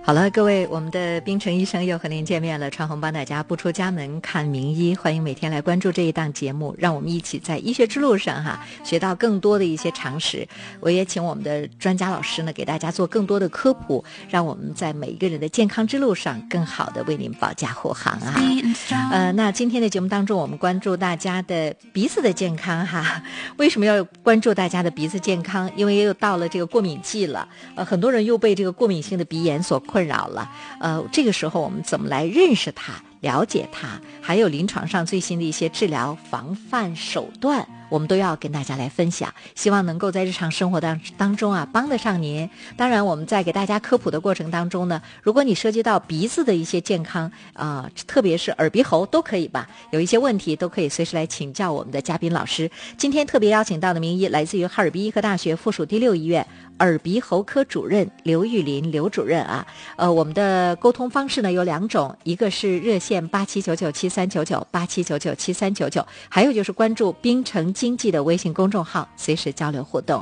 好了，各位，我们的冰城医生又和您见面了。川红帮大家不出家门看名医，欢迎每天来关注这一档节目，让我们一起在医学之路上学到更多的一些常识。我也请我们的专家老师呢，给大家做更多的科普，让我们在每一个人的健康之路上更好的为您保驾护航那今天的节目当中，我们关注大家的鼻子的健康为什么要关注大家的鼻子健康？因为又到了这个过敏季了，很多人又被这个过敏性的鼻炎所困扰了。这个时候我们怎么来认识它、了解它，还有临床上最新的一些治疗防范手段，我们都要跟大家来分享，希望能够在日常生活当中帮得上您。当然我们在给大家科普的过程当中呢，如果你涉及到鼻子的一些健康特别是耳鼻喉都可以吧，有一些问题都可以随时来请教我们的嘉宾老师。今天特别邀请到的名医来自于哈尔滨医科大学附属第6医院耳鼻喉科主任刘玉林刘主任我们的沟通方式呢有2种，一个是热线87997399 87997399，还有就是关注冰城经济的微信公众号，随时交流互动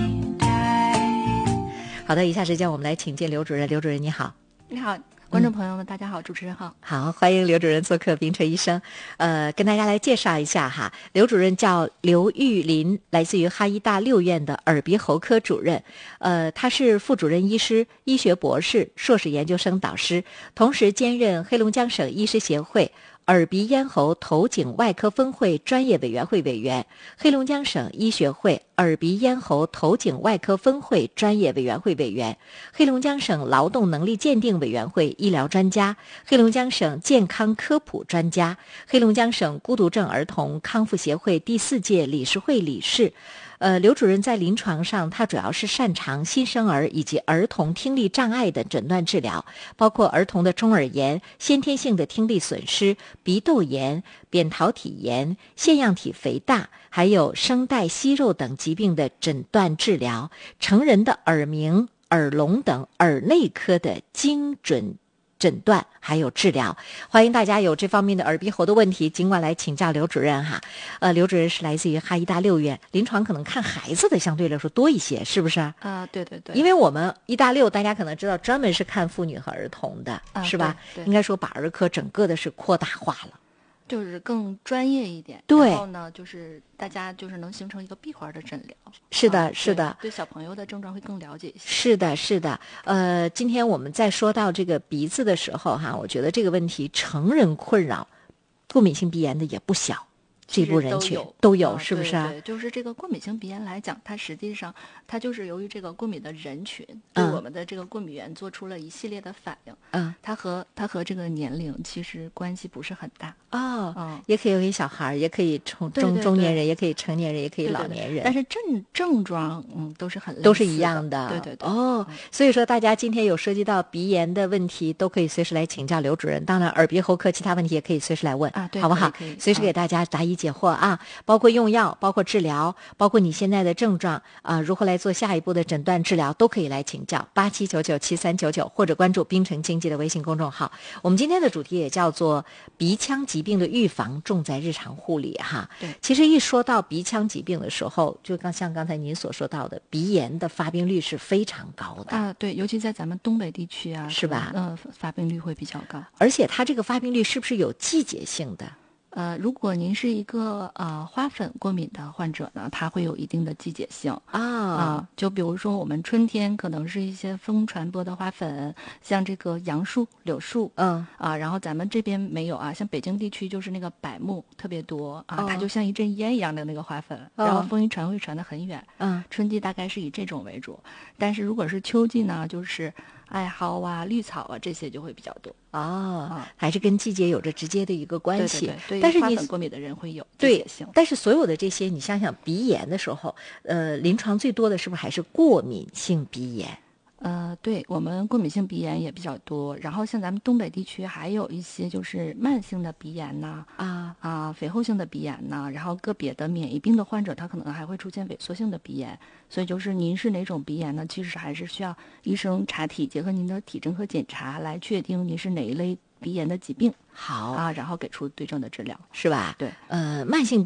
好的，以下时间我们来请见刘主任。刘主任你好。 你好，观众朋友们大家好，主持人好。 好，欢迎刘主任做客冰城医生。跟大家来介绍一下刘主任叫刘玉林，来自于哈医大6院的耳鼻喉科主任。他是副主任医师、医学博士、硕士研究生导师，同时兼任黑龙江省医师协会耳鼻咽喉头颈外科分会专业委员会委员，黑龙江省医学会耳鼻咽喉头颈外科分会专业委员会委员，黑龙江省劳动能力鉴定委员会医疗专家，黑龙江省健康科普专家，黑龙江省孤独症儿童康复协会第4届理事会理事。刘主任在临床上，他主要是擅长新生儿以及儿童听力障碍的诊断治疗，包括儿童的中耳炎、先天性的听力损失、鼻窦炎、扁桃体炎、腺样体肥大，还有声带息肉等疾病的诊断治疗，成人的耳鸣、耳聋等耳内科的精准诊断还有治疗。欢迎大家有这方面的耳鼻喉的问题尽管来请教刘主任刘主任是来自于哈医大6院，临床可能看孩子的相对来说多一些，是不是对对对， 因为我们医大6大家可能知道专门是看妇女和儿童的是吧？ 对， 应该说把儿科整个的是扩大化了， 就是更专业一点。 对， 然后呢就是大家就是能形成一个闭环的诊疗。 是的是的， 对小朋友的症状会更了解一些。 是的是的。今天我们在说到这个鼻子的时候我觉得这个问题成人困扰过敏性鼻炎的也不小，这部人群都有是不是对，就是这个过敏性鼻炎来讲，它实际上它就是由于这个过敏的人群对我们的这个过敏源做出了一系列的反应。它和这个年龄其实关系不是很大也可以给小孩，也可以中年人，也可以成年人，也可以老年人。 但是症状都是很类似的， 都是一样的。 对对对。 所以说大家今天有涉及到鼻炎的问题，都可以随时来请教刘主任。当然耳鼻喉科其他问题也可以随时来问对， 好不好？随时给大家答疑解惑包括用药，包括治疗，包括你现在的症状如何来做下一步的诊断治疗，都可以来请教87997399，或者关注冰城经济的微信公众号。我们今天的主题也叫做鼻腔疾病的预防重在日常护理对， 其实一说到鼻腔疾病的时候，就像刚才您所说到的，鼻炎的发病率是非常高的对，尤其在咱们东北地区是吧？ 发病率会比较高， 而且它这个发病率是不是有季节性的？ 如果您是一个花粉过敏的患者呢，它会有一定的季节性就比如说我们春天可能是一些风传播的花粉，像这个杨树、柳树然后咱们这边没有像北京地区就是那个柏木特别多它就像一阵烟一样的那个花粉然后风一传会传得很远春季大概是以这种为主，但是如果是秋季呢，就是艾蒿绿草这些就会比较多还是跟季节有着直接的一个关系。 对， 但是花粉过敏的人会有季节性。 但是所有的这些你想想鼻炎的时候临床最多的是不是还是过敏性鼻炎？ 对，我们过敏性鼻炎也比较多，然后像咱们东北地区还有一些就是慢性的鼻炎肥厚性的鼻炎然后个别的免疫病的患者他可能还会出现萎缩性的鼻炎，所以就是您是哪种鼻炎呢，其实还是需要医生查体，结合您的体征和检查来确定您是哪一类鼻炎的疾病好然后给出对症的治疗， 是吧？ 对， 慢性